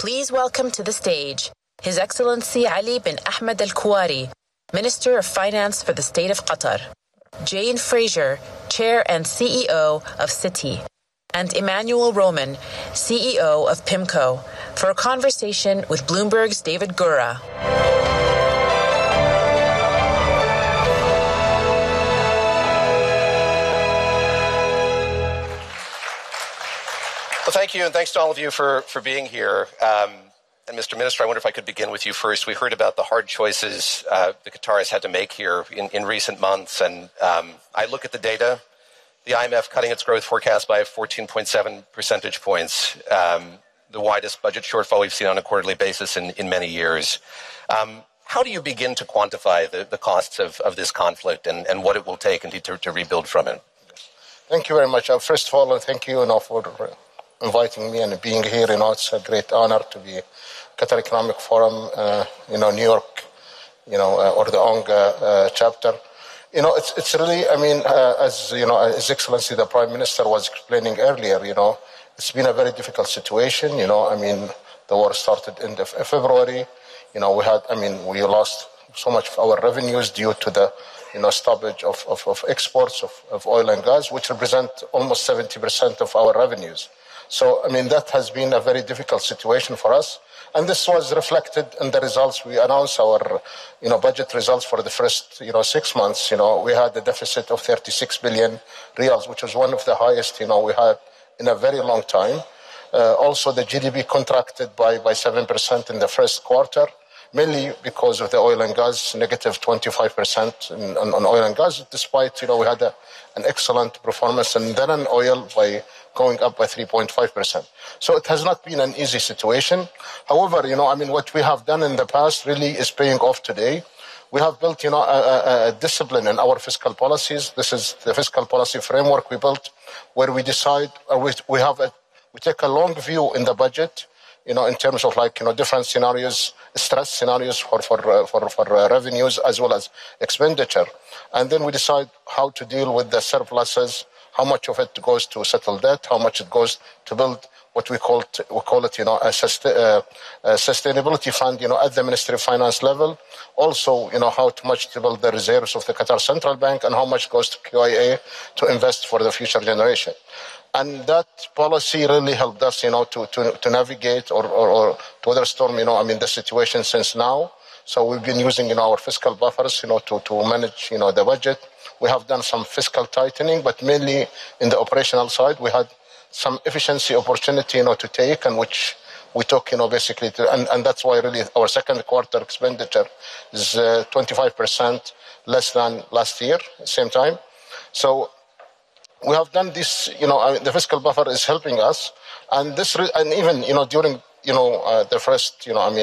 Please welcome to the stage His Excellency Ali bin Ahmed Al Kuwari, Minister of Finance for the State of Qatar, Jane Fraser, Chair and CEO of Citi, and Emmanuel Roman, CEO of PIMCO, for a conversation with Bloomberg's David Gura. Well, thank you, and thanks to all of you for being here. And Mr. Minister, I wonder if I could begin with you first. We heard about the hard choices the Qataris had to make here in recent months, and I look at the data. The IMF cutting its growth forecast by 14.7 percentage points, the widest budget shortfall we've seen on a quarterly basis in many years. How do you begin to quantify the costs of this conflict and what it will take to rebuild from it? Thank you very much. First of all, thank you for inviting me and being here. It's a great honor to be Qatar Economic Forum, New York, or the ONGA chapter. It's really, as His Excellency the Prime Minister was explaining earlier, it's been a very difficult situation. The war started in February. We lost so much of our revenues due to the, stoppage of exports of oil and gas, which represent almost 70% of our revenues. So, that has been a very difficult situation for us. And this was reflected in the results. We announced our, budget results for the first, 6 months. We had a deficit of 36 billion riyals, which was one of the highest, we had in a very long time. Also, the GDP contracted by 7% in the first quarter, mainly because of the oil and gas, negative 25% on oil and gas, despite, we had an excellent performance and then on oil by going up by 3.5%. So it has not been an easy situation. However, what we have done in the past really is paying off today. We have built, a discipline in our fiscal policies. This is the fiscal policy framework we built, where we decide, we take a long view in the budget, in terms of different scenarios, stress scenarios for revenues as well as expenditure. And then we decide how to deal with the surpluses, how much of it goes to settle debt, how much it goes to build what we call it, a sustainability fund, at the Ministry of Finance level. Also, how much to build the reserves of the Qatar Central Bank and how much goes to QIA to invest for the future generation. And that policy really helped us, to navigate or to weatherstorm, the situation since now. So we've been using, our fiscal buffers, to manage, the budget. We have done some fiscal tightening, but mainly in the operational side, we had some efficiency opportunity, to take, and which we took, basically, and that's why really our second quarter expenditure is 25% less than last year, same time. So we have done this, the fiscal buffer is helping us, and this, and even, during, the first,